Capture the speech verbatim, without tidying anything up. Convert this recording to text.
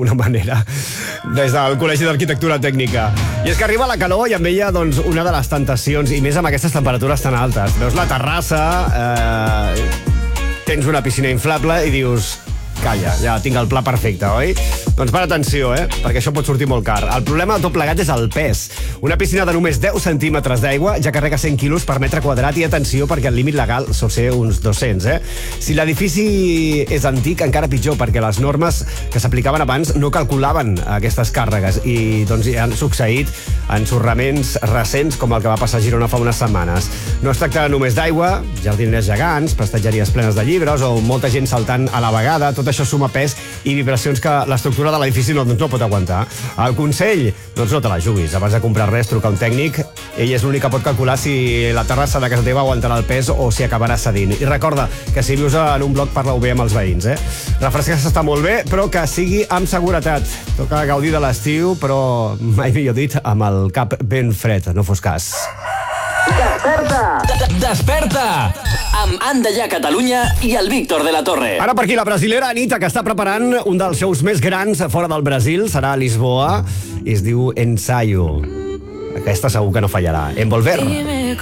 d'alguna manera, des del Col·legi d'Arquitectura Tècnica. I és que arriba la calor i amb ella doncs, una de les tentacions, i més amb aquestes temperatures tan altes. Veus la terrassa, eh, tens una piscina inflable i dius... Calla, ja tinc el pla perfecte, oi? Doncs para atenció, eh? Perquè això pot sortir molt car. El problema de tot plegat és el pes. Una piscina de només deu centímetres d'aigua ja carrega cent quilos per metre quadrat i atenció perquè el límit legal sol ser uns dos-cents, eh? Si l'edifici és antic, encara pitjor, perquè les normes que s'aplicaven abans no calculaven aquestes càrregues i doncs hi han succeït ensorraments recents com el que va passar a Girona fa unes setmanes. No es tracta només d'aigua, jardiners gegants, prestatgeries plenes de llibres o molta gent saltant a la vegada. Tot això suma pes i vibracions que l'estructura de l'edifici no, no pot aguantar. El consell, doncs no te la juguis. Abans de comprar res, truca un tècnic. Ell és l'únic que pot calcular si la terrassa de casa teva aguantarà el pes o si acabarà cedint. I recorda que si vius en un bloc, parla-ho bé amb els veïns, eh? Refrescar-se està molt bé, però que sigui amb seguretat. Toca gaudir de l'estiu, però mai millor dit, amb el cap ben fred, no fos cas. Desperta! Desperta! Amb Andalla Catalunya i el Víctor de la Torre. Ara per aquí la brasilera Anitta, que està preparant un dels shows més grans fora del Brasil, serà a Lisboa, i es diu Ensayo. Aquesta segur que no fallarà. Envolver.